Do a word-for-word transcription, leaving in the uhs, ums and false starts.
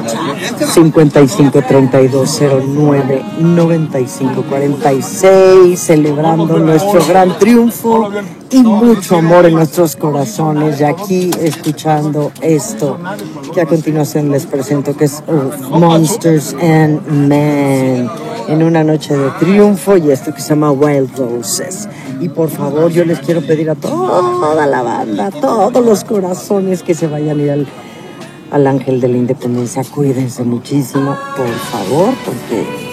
cincuenta y cinco, treinta y dos, cero nueve, noventa y cinco, cuarenta y seis, celebrando nuestro gran triunfo y mucho amor en nuestros corazones. Y aquí escuchando esto que a continuación les presento, que es Earth, Monsters and Men, en una noche de triunfo, y esto que se llama Wild Roses. Y por favor, yo les quiero pedir a toda la banda, a todos los corazones, que se vayan a ir al, al Ángel de la Independencia. Cuídense muchísimo, por favor, porque